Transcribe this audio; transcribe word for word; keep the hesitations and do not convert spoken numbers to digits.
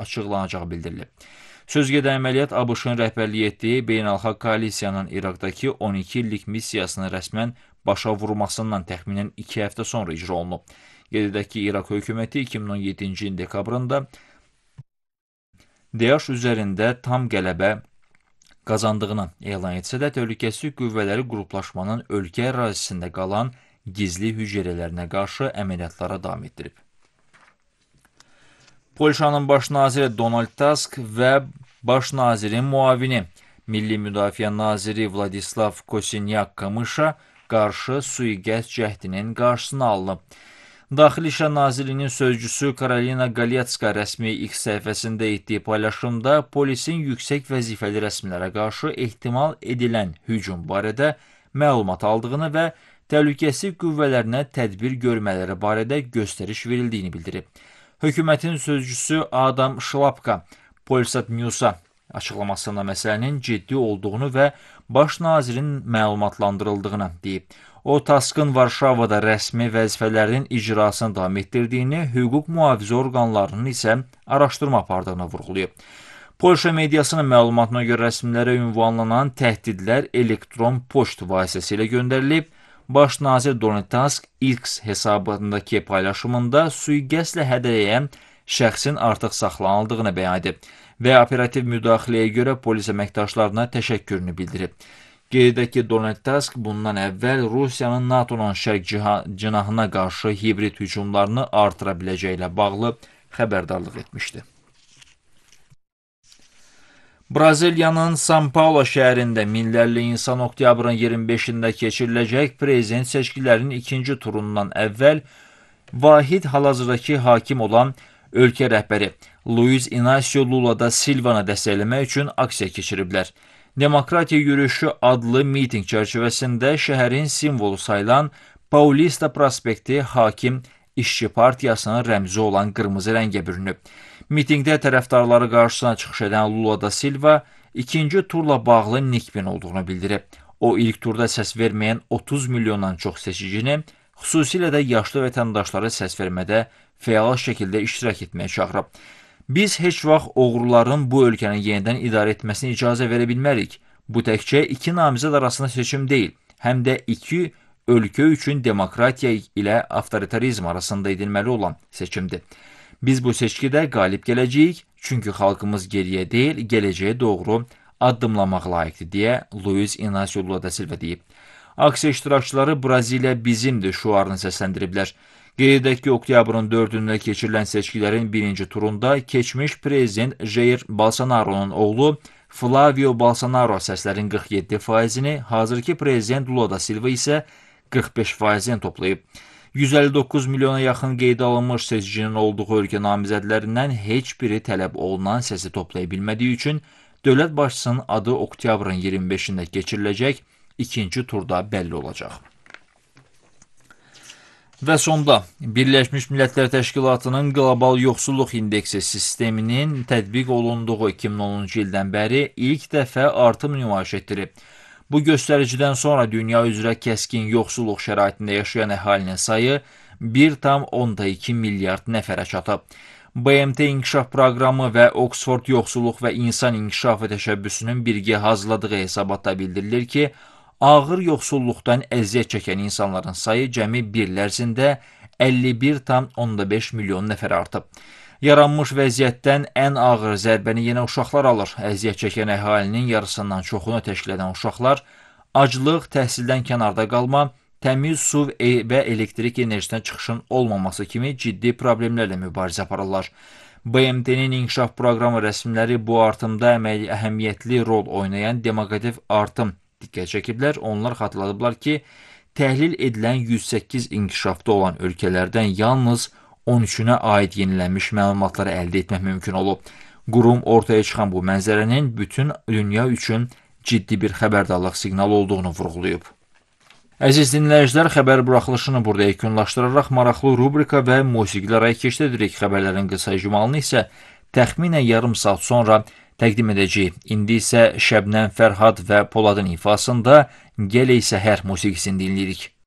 açıqlanacağı bildirilib. Sözgedən əməliyyat ABŞ-ın rəhbərlik etdiyi beynəlxalq koalisiyanın İraqdakı on iki illik missiyasını rəsmən başa vurmasından təxminən iki həftə sonra icra olunub. Qeyd edək ki, İraq hökuməti iki min on yeddinci ilin dekabrında DAEŞ üzərində tam qələbə qazandığını elan etsə də, təhlükəsizlik qüvvələri qruplaşmanın ölkə ərazisində qalan gizli hüceyrələrinə qarşı əməliyyatlara davam etdirib. Polşanın baş naziri Donald Tusk və baş nazirin muavini Milli Müdafiə naziri Vladislav Kosinyak-Kamışa qarşı sui-qəsd cəhdinin qarşısını alınıb. Daxili İşlər Nazirliyinin sözcüsü Karolina Galetska rəsmi X səhifəsində etdiyi paylaşımda polisin yüksək vəzifəli rəsmilərə qarşı ehtimal edilən hücum barədə məlumat aldığını və təhlükəsizlik qüvvələrinə tədbir görmələri barədə göstəriş verildiyini bildirib. Hökumətin sözcüsü Adam Şlapka Polsat News-a açıqlamasında məsələnin ciddi olduğunu və baş nazirin məlumatlandırıldığını deyib. O, Tusk'ın Varşavada rəsmi vəzifələrinin icrasını davam etdirdiyini, hüquq mühafizə orqanlarının isə araşdırma apardığını vurğulayıb. Polşa mediasının məlumatına görə rəsmilərə ünvanlanan təhdidlər elektron poçt vasitəsilə göndərilib. Baş nazir Donald Tusk X hesabındakı paylaşımında sui-qəsdlə hədələyən şəxsin artıq saxlanıldığını bəyan edib və operativ müdaxiləyə görə polis əməkdaşlarına təşəkkürünü bildirib. Qeyd edək ki, Donald Tusk bundan əvvəl Rusiyanın NATO'nun şərq cinahına qarşı hibrid hücumlarını artıra biləcəyi ilə bağlı xəbərdarlıq etmişdi. Braziliyanın São Paulo şəhərində minlərlə insan oktyabrın iyirmi beşində keçiriləcək prezident seçkilərinin ikinci turundan əvvəl vahid hal-hazırdakı hakim olan ölkə rəhbəri Luiz Inácio Lula da Silva'nı dəstəkləmək üçün aksiya keçiriblər. Demokratiya yürüyüşü adlı miting çərçivəsində şəhərin simvolu sayılan Paulista prospekti hakim İşçi Partiyasının rəmzi olan qırmızı rəngə bürünüb. Mitingdə tərəfdarları qarşısına çıxış edən Lula da Silva ikinci turla bağlı nikbin olduğunu bildirib. O, ilk turda səs verməyən otuz milyondan çox seçicini, xüsusilə də yaşlı vətəndaşları səs vermədə fəal şəkildə iştirak etməyə çağırıb. Biz heç vaxt oğruların bu ölkəni yenidən idarə etməsini icazə verə bilmərik. Bu təkcə iki namizəd arasında seçim deyil, həm də iki ölkə üçün demokratiya ilə avtoritarizm arasında edilməli olan seçimdir. Biz bu seçkidə qalib gələcəyik, çünki xalqımız geriyə deyil, gələcəyə doğru addımlamaq layiqdir, deyə Luiz Inácio Lula da Silva deyib. Aksiya iştirakçıları Braziliya bizimdir şüarını səsləndiriblər. Qeyd edək ki, oktyabrın dördündə keçirilən seçkilərin birinci turunda keçmiş prezident Jair Bolsonaro'nun oğlu Flavio Bolsonaro səslərin qırx yeddi faizini, hazırki prezident Lula da Silva isə qırx beş faizini toplayıb. yüz əlli doqquz milyona yaxın qeydə alınmış seçicinin olduğu ölkə namizədlərindən heç biri tələb olunan səsi toplaya bilmədiyi üçün dövlət başçısının adı oktyabrın iyirmi beşində keçiriləcək ikinci turda bəlli olacaq. Və sonda, Birləşmiş Millətlər Təşkilatının Qlobal Yoxsulluq İndeksi sisteminin tətbiq olunduğu iki min onuncu ildən bəri ilk dəfə artım nümayiş etdirib. Bu göstəricidən sonra dünya üzrə kəskin yoxsulluq şəraitində yaşayan əhalinin sayı bir tam onda iki milyard nəfərə çatıb. B M T İnkişaf Proqramı və Oxford Yoxsulluq və İnsan İnkişafı Təşəbbüsünün birgə hazırladığı hesabatda bildirilir ki, ağır yoxsulluqdan əziyyət çəkən insanların sayı cəmi bir il ərzində əlli bir tam onda beş milyon nəfər artıb. Yaranmış vəziyyətdən ən ağır zərbəni yenə uşaqlar alır. Əziyyət çəkən əhalinin yarısından çoxunu təşkil edən uşaqlar aclıq, təhsildən kənarda qalma, təmiz su və elektrik enerjisinə çıxışın olmaması kimi ciddi problemlərlə mübarizə aparırlar. B M T-nin inkişaf proqramı rəsmiləri bu artımda əhəmiyyətli rol oynayan demoqratif artım diqqət çəkiblər. Onlar xatırladıblar ki, təhlil edilən yüz səkkiz inkişafda olan ölkələrdən yalnız on üçünə aid yenilənmiş məlumatları əldə etmək mümkün olub. Qurum ortaya çıxan bu mənzərənin bütün dünya üçün ciddi bir xəbərdarlıq siqnalı olduğunu vurğulayıb. Əziz dinləyicilər, xəbər buraxılışını burada yekunlaşdıraraq maraqlı rubrika və musiqilərə keçid edirik. Xəbərlərin qısa icmalını isə təxminən yarım saat sonra təqdim edəcəyik. İndi isə Şəbnəm Fərhad və Poladın ifasında Gələk Səhər musiqisini dinləyirik.